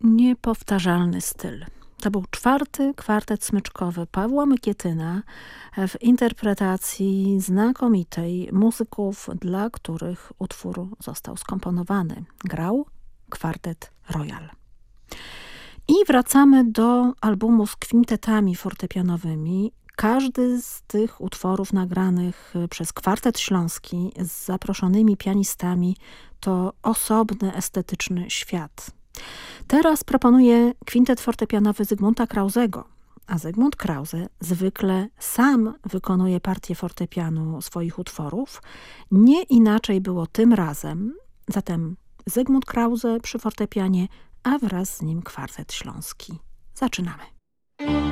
Niepowtarzalny styl. To był 4. kwartet smyczkowy Pawła Mykietyna w interpretacji znakomitej muzyków, dla których utwór został skomponowany. Grał kwartet Royal. I wracamy do albumu z kwintetami fortepianowymi. Każdy z tych utworów nagranych przez Kwartet Śląski z zaproszonymi pianistami to osobny, estetyczny świat. Teraz proponuję kwintet fortepianowy Zygmunta Krauzego, a Zygmunt Krauze zwykle sam wykonuje partię fortepianu swoich utworów. Nie inaczej było tym razem. Zatem Zygmunt Krauze przy fortepianie, a wraz z nim Kwartet Śląski. Zaczynamy.